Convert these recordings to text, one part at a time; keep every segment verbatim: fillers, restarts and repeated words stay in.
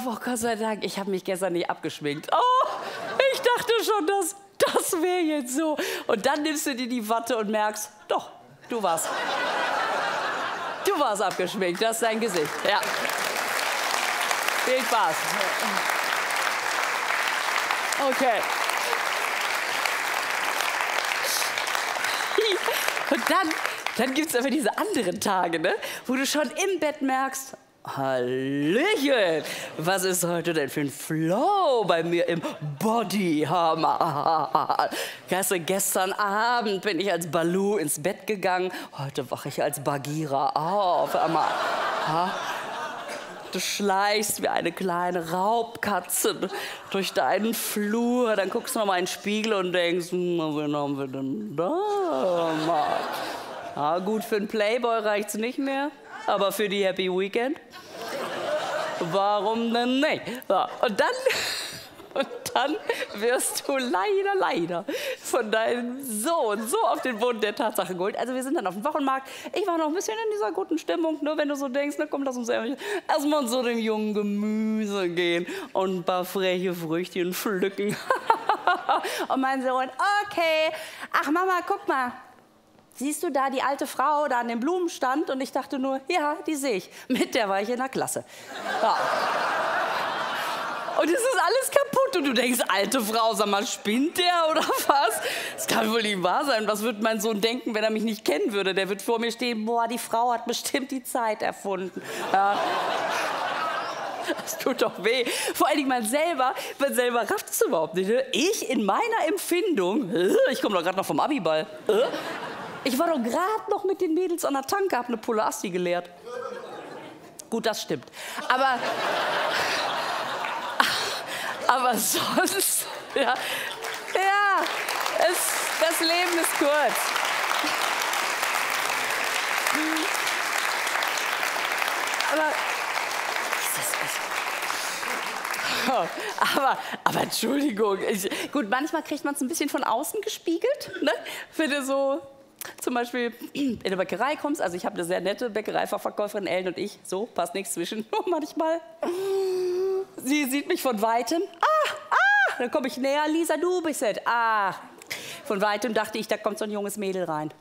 oh Gott sei Dank, ich habe mich gestern nicht abgeschminkt. Oh, ich dachte schon, das, das wäre jetzt so. Und dann nimmst du dir die Watte und merkst, doch, du warst. Du warst abgeschminkt, das ist dein Gesicht. Ja. Viel Spaß. Okay. Und dann, dann gibt es aber diese anderen Tage, ne, wo du schon im Bett merkst, Hallöchen, was ist heute denn für ein Flow bei mir im Bodyhammer? Weißt du, gestern Abend bin ich als Baloo ins Bett gegangen, heute wache ich als Bagheera auf. Ha? Du schleichst wie eine kleine Raubkatze durch deinen Flur, dann guckst du noch mal in den Spiegel und denkst, na, wen haben wir denn da? Ah, gut, für einen Playboy reicht's nicht mehr, aber für die Happy Weekend? Warum denn nicht? So, und dann, und dann wirst du leider, leider von deinem Sohn so auf den Boden der Tatsache geholt. Also wir sind dann auf dem Wochenmarkt. Ich war noch ein bisschen in dieser guten Stimmung, ne, wenn du so denkst, na komm, lass uns erstmal zu dem jungen Gemüse gehen und ein paar freche Früchtchen pflücken. Und mein Sohn, okay, ach Mama, guck mal. Siehst du da die alte Frau da an dem Blumenstand? Und ich dachte nur, ja, die sehe ich. Mit der war ich in der Klasse. Ja. Und es ist alles kaputt. Und du denkst, alte Frau, sag mal, spinnt der oder was? Das kann wohl nicht wahr sein. Was würde mein Sohn denken, wenn er mich nicht kennen würde? Der wird vor mir stehen, boah, die Frau hat bestimmt die Zeit erfunden. Ja. Das tut doch weh. Vor allen Dingen man selber, man selber rafft es überhaupt nicht. Ich in meiner Empfindung, ich komme doch gerade noch vom Abiball. Ich war doch gerade noch mit den Mädels an der Tanke, hab eine Pulle Asti geleert. Gut, das stimmt. Aber, aber sonst, ja, ja, es, das Leben ist kurz. Aber, aber, aber Entschuldigung, ich, gut, manchmal kriegt man es ein bisschen von außen gespiegelt, ne? Wenn du so zum Beispiel in eine Bäckerei kommst, also ich habe eine sehr nette Bäckereifachverkäuferin, Ellen und ich, so, passt nichts zwischen, manchmal. Sie sieht mich von Weitem, ah, ah, dann komme ich näher, Lisa, du bist es, ah. Von Weitem dachte ich, da kommt so ein junges Mädel rein.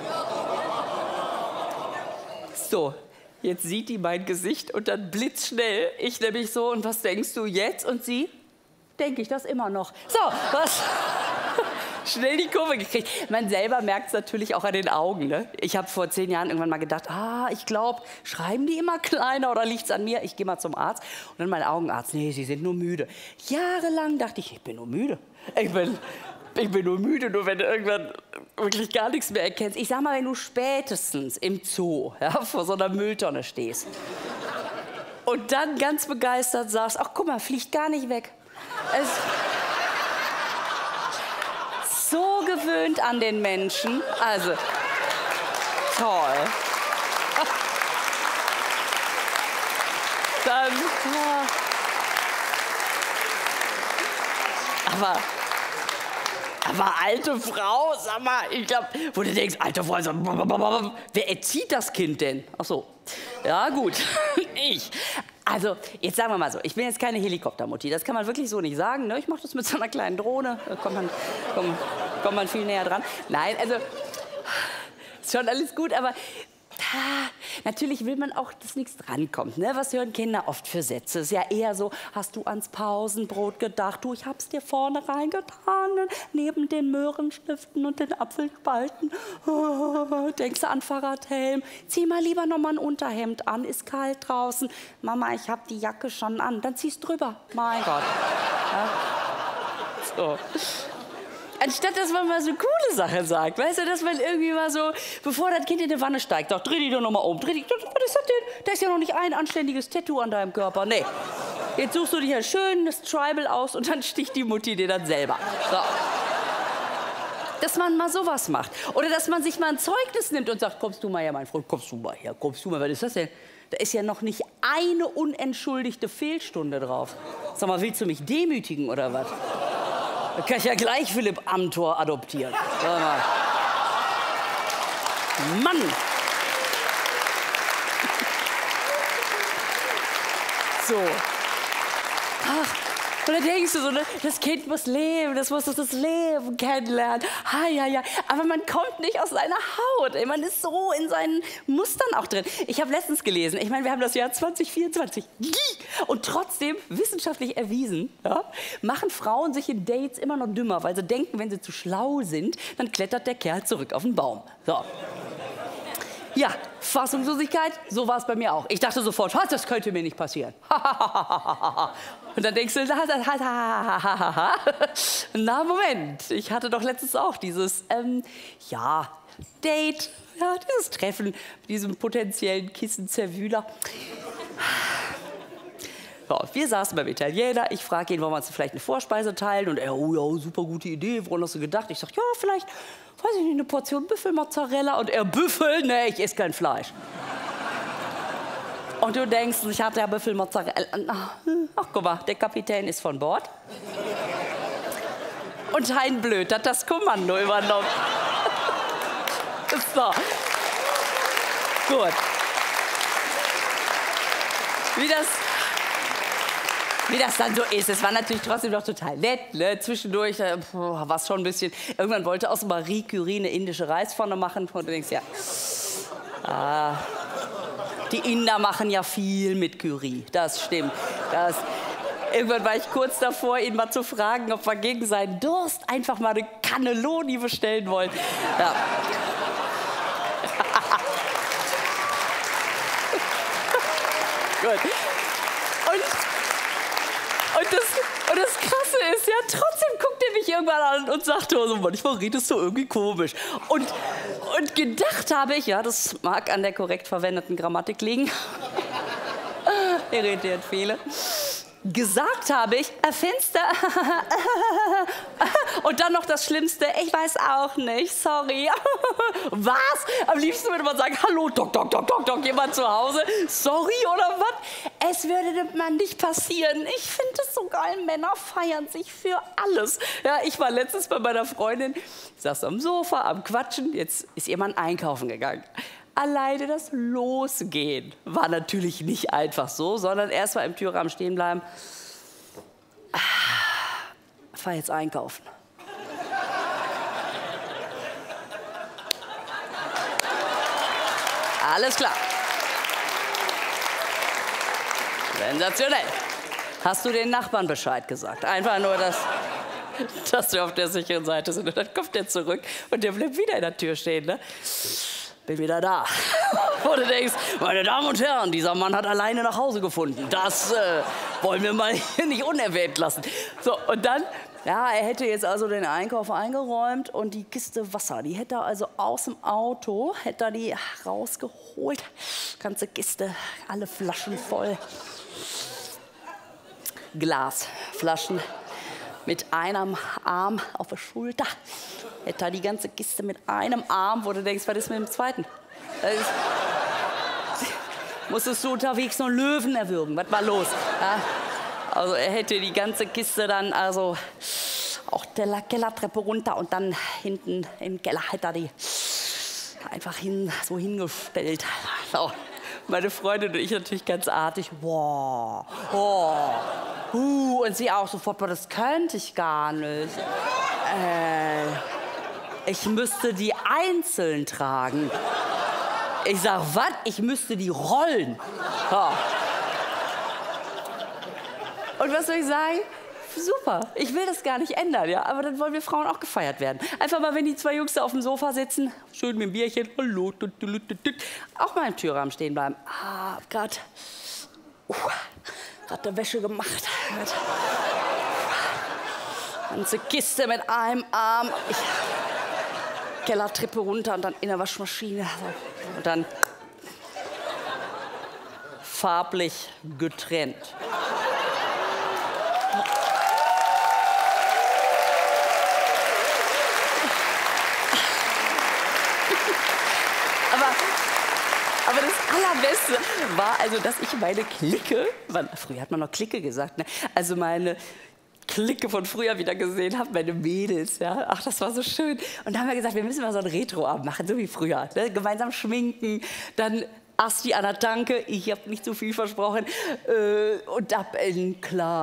So, jetzt sieht die mein Gesicht und dann blitzschnell, ich nämlich so, und was denkst du jetzt? Und sie, denke ich das immer noch. So, was? Schnell die Kurve gekriegt. Man selber merkt es natürlich auch an den Augen. Ne? Ich habe vor zehn Jahren irgendwann mal gedacht, ah, ich glaube, schreiben die immer kleiner oder liegt es an mir? Ich gehe mal zum Arzt. Und dann mein Augenarzt, nee, sie sind nur müde. Jahrelang dachte ich, ich bin nur müde. Ich bin, ich bin nur müde, nur wenn du irgendwann wirklich gar nichts mehr erkennst. Ich sag mal, wenn du spätestens im Zoo, ja, vor so einer Mülltonne stehst und dann ganz begeistert sagst, ach guck mal, fliegt gar nicht weg. Es so gewöhnt an den Menschen. Also, toll. Dann, ja. Aber, aber alte Frau, sag mal, ich glaube, wo du denkst, alte Frau, so, wer erzieht das Kind denn? Ach so, ja gut, ich. Also, jetzt sagen wir mal so, ich bin jetzt keine Helikoptermutti, das kann man wirklich so nicht sagen. Ne? Ich mache das mit so einer kleinen Drohne, da kommt man, kommt, kommt man viel näher dran. Nein, also, ist schon alles gut, aber ah, natürlich will man auch, dass nichts drankommt. Ne? Was hören Kinder oft für Sätze? Ist ja eher so, hast du ans Pausenbrot gedacht? Du, ich hab's dir vorne reingetan, neben den Möhrenstiften und den Apfelspalten. Oh, denkst du an Fahrradhelm? Zieh mal lieber noch mal ein Unterhemd an, ist kalt draußen. Mama, ich hab die Jacke schon an. Dann zieh's drüber. Mein Gott. Ja? So. Anstatt, dass man mal so coole Sachen sagt, weißt du, dass man irgendwie mal so, bevor das Kind in die Wanne steigt, doch, dreh dich doch noch mal um, dreh dich, was ist das denn? Da ist ja noch nicht ein anständiges Tattoo an deinem Körper, nee. Jetzt suchst du dich ein schönes Tribal aus und dann sticht die Mutti dir dann selber. So. Dass man mal sowas macht. Oder dass man sich mal ein Zeugnis nimmt und sagt, kommst du mal her, mein Freund, kommst du mal her, kommst du mal, was ist das denn? Da ist ja noch nicht eine unentschuldigte Fehlstunde drauf. Sag mal, willst du mich demütigen oder was? Da kann ich ja gleich Philipp Amthor adoptieren. Sag mal. Mann! So. Und dann denkst du so, ne, das Kind muss leben, das muss das Leben kennenlernen. Ha, ja, ja. Aber man kommt nicht aus seiner Haut. Ey, man ist so in seinen Mustern auch drin. Ich habe letztens gelesen, ich meine, wir haben das Jahr zwanzig vierundzwanzig. Und trotzdem, wissenschaftlich erwiesen, ja, machen Frauen sich in Dates immer noch dümmer, weil sie denken, wenn sie zu schlau sind, dann klettert der Kerl zurück auf den Baum. So. Ja, Fassungslosigkeit, so war es bei mir auch. Ich dachte sofort, das könnte mir nicht passieren. Und dann denkst du, na Moment, ich hatte doch letztens auch dieses, ähm, ja, Date, ja, dieses Treffen mit diesem potenziellen Kissenzerwühler. Ja, wir saßen beim Italiener, ich frage ihn, wollen wir uns vielleicht eine Vorspeise teilen? Und er, oh ja, super gute Idee, woran hast du gedacht? Ich sag, ja, vielleicht, weiß ich nicht, eine Portion Büffelmozzarella. Und er, Büffel? Nee, ich esse kein Fleisch. Und du denkst, ich hatte ja Büffelmozzarella. Ach, guck mal, der Kapitän ist von Bord. Und Hein Blöd hat das Kommando übernommen. So. Gut. Wie das... Wie das dann so ist. Es war natürlich trotzdem noch total nett. Ne? Zwischendurch äh, war es schon ein bisschen... Irgendwann wollte aus Marie Curie eine indische Reispfanne machen. Und du denkst, ja... Ah, die Inder machen ja viel mit Curry. Das stimmt. Das, irgendwann war ich kurz davor, ihn mal zu fragen, ob wir gegen seinen Durst einfach mal eine Cannelloni bestellen wollen. Ja. Gut. Und... Und das, und das Krasse ist ja, trotzdem guckt er mich irgendwann an und sagt, oh, so, manchmal redest du irgendwie komisch. Und, und gedacht habe ich, ja, das mag an der korrekt verwendeten Grammatik liegen. Er redet viele. Gesagt habe ich, äh, Fenster. Und dann noch das Schlimmste, ich weiß auch nicht, sorry. Was? Am liebsten würde man sagen, hallo, Doc, Doc, Doc, Doc, Doc, jemand zu Hause? Sorry oder was? Es würde dem Mann nicht passieren. Ich finde es so geil, Männer feiern sich für alles. Ja, ich war letztens bei meiner Freundin, saß am Sofa, am Quatschen, jetzt ist ihr Mann einkaufen gegangen. Alleine das Losgehen war natürlich nicht einfach so, sondern erst mal im Türrahmen stehen bleiben. Ah, fahr jetzt einkaufen. Alles klar. Sensationell. Hast du den Nachbarn Bescheid gesagt? Einfach nur, dass, dass wir auf der sicheren Seite sind. Und dann kommt der zurück und der bleibt wieder in der Tür stehen. Ne? Bin wieder da. Wo du denkst, meine Damen und Herren, dieser Mann hat alleine nach Hause gefunden. Das äh, wollen wir mal hier nicht unerwähnt lassen. So, und dann, ja, er hätte jetzt also den Einkauf eingeräumt und die Kiste Wasser, die hätte er also aus dem Auto, hätte er die rausgeholt. Ganze Kiste, alle Flaschen voll. Glasflaschen mit einem Arm auf der Schulter. Hätte er die ganze Kiste mit einem Arm, wo du denkst, was ist mit dem zweiten? Ist, musstest du unterwegs noch einen Löwen erwürgen? Was war los? Ja? Also er hätte die ganze Kiste dann also auch der Kellertreppe runter und dann hinten im Keller hätte er die einfach hin, so hingestellt. So. Meine Freundin und ich natürlich ganz artig. Wow, wow. Uh, und sie auch sofort, das könnte ich gar nicht. Äh, ich müsste die einzeln tragen. Ich sag, was? Ich müsste die rollen. Ja. Und was soll ich sagen? Super, ich will das gar nicht ändern, ja, aber dann wollen wir Frauen auch gefeiert werden. Einfach mal, wenn die zwei Jungs da auf dem Sofa sitzen, schön mit dem Bierchen, hallo, tut, tut, tut, tut, auch mal im Türrahmen stehen bleiben. Ah, hab grad, uh, grad der Wäsche gemacht. Ganze Kiste mit einem Arm. Ich, Kellertreppe runter und dann in der Waschmaschine. Und dann farblich getrennt. Aber, aber das Allerbeste war also, dass ich meine Clique, man, früher hat man noch Clique gesagt, ne? Also meine Clique von früher wieder gesehen habe, meine Mädels, ja, ach, das war so schön. Und da haben wir gesagt, wir müssen mal so einen Retro-Abend machen, so wie früher, ne? Gemeinsam schminken, dann Asti an der Tanke, ich habe nicht so viel versprochen, äh, und ab in klar.